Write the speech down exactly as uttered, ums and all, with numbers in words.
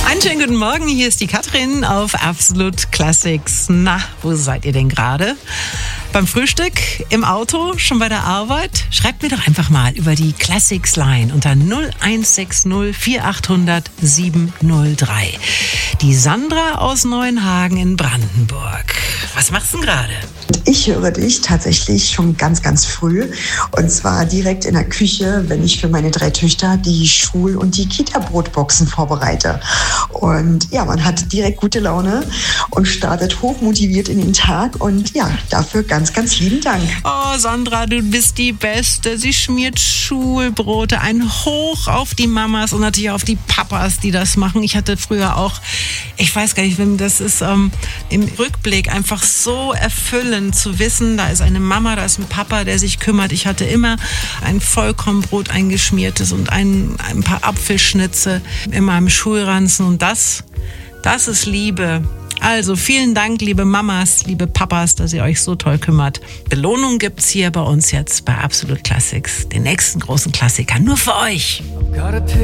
Einen schönen guten Morgen, hier ist die Katrin auf Absolut Classics. Na, wo seid ihr denn gerade? Beim Frühstück, im Auto, schon bei der Arbeit? Schreibt mir doch einfach mal über die Classics Line unter null eins sechs null vier acht null null sieben null drei. Die Sandra aus Neuenhagen in Brandenburg. Was machst du denn gerade? Ich höre dich tatsächlich schon ganz, ganz früh. Und zwar direkt in der Küche, wenn ich für meine drei Töchter die Schul- und die Kita-Brotboxen vorbereite. Und ja, man hat direkt gute Laune und startet hochmotiviert in den Tag. Und ja, dafür ganz, ganz lieben Dank. Oh, Sandra, du bist die Beste. Sie schmiert Schulbrote. Ein Hoch auf die Mamas und natürlich auf die Papas, die das machen. Ich hatte früher auch, ich weiß gar nicht, wem das ist, ähm, im Rückblick einfach so erfüllend zu wissen, da ist eine Mama, da ist ein Papa, der sich kümmert. Ich hatte immer ein Vollkornbrot, ein geschmiertes und ein, ein paar Apfelschnitze in meinem Schulranzen. Und das, das ist Liebe. Also vielen Dank, liebe Mamas, liebe Papas, dass ihr euch so toll kümmert. Belohnung gibt's hier bei uns jetzt bei Absolut Classics, den nächsten großen Klassiker, nur für euch.